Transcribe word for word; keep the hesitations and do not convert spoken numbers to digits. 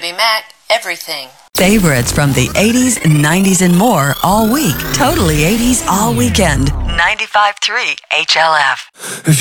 Mac, everything. Favorites from the eighties, nineties, and more all week. Totally eighties all weekend. ninety-five point three H L F. If